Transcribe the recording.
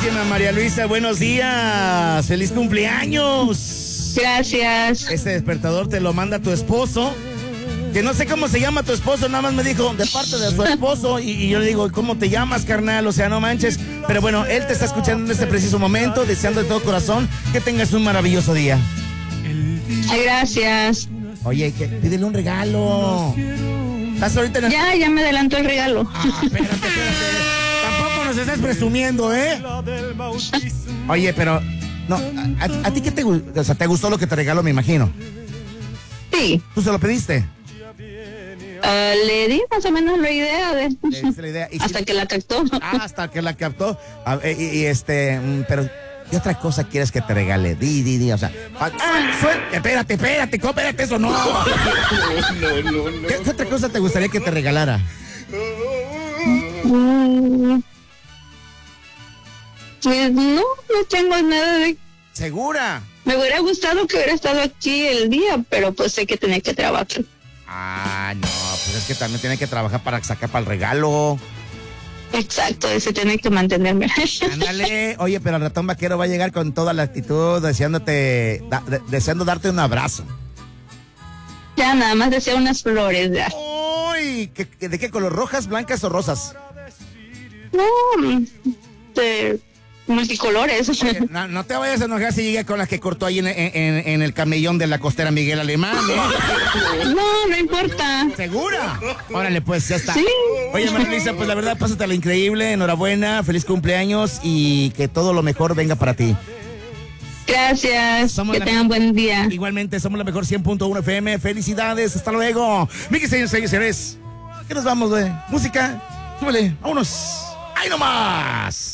Queridísima María Luisa, buenos días. ¡Feliz cumpleaños! Gracias. Este despertador te lo manda tu esposo. Que no sé cómo se llama tu esposo, nada más me dijo de parte de su esposo. Y yo le digo, ¿cómo te llamas, carnal? O sea, no manches. Pero bueno, él te está escuchando en este preciso momento, deseando de todo corazón que tengas un maravilloso día. Ay, gracias. Oye, pídele un regalo. ¿Estás ahorita en el... Ya me adelantó el regalo. Espérate. Tampoco nos estás presumiendo, ¿eh? Oye, pero... No, ¿a ti qué te gustó? O sea, ¿te gustó lo que te regaló, me imagino? Sí. ¿Tú se lo pediste? Le di más o menos la idea de... Le diste la idea. Hasta que la captó. Hasta que la captó. Pero... ¿Qué otra cosa quieres que te regale? Di, o sea... Espérate, eso no. No. ¿Qué otra cosa te gustaría que te regalara? Pues no tengo nada de... ¿Segura? Me hubiera gustado que hubiera estado aquí el día, pero pues sé que tenía que trabajar. No, pues es que también tiene que trabajar para sacar para el regalo. Exacto, ese tiene que mantenerme. Ándale, oye, pero el ratón vaquero va a llegar con toda la actitud, deseando darte un abrazo. Ya, nada más deseo unas flores, ya. ¡Uy! ¿De qué color? ¿Rojas, blancas o rosas? No, de multicolores. Oye, no te vayas a enojar si llega con las que cortó ahí en el camellón de la costera Miguel Alemán, ¿eh? No importa. ¿Segura? Órale, pues, ya está. Sí. Oye, María Luisa, pues la verdad, pásatela increíble, enhorabuena, feliz cumpleaños y que todo lo mejor venga para ti. Gracias, que tengan buen día. Igualmente, somos la mejor 100.1 FM, felicidades, hasta luego. Miki, señores, ¿qué nos vamos, güey? Música, súbele, vámonos. ¡Ahí nomás!